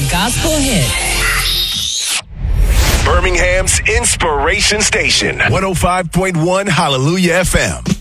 gospel hit. Birmingham's Inspiration Station, 105.1 Hallelujah FM.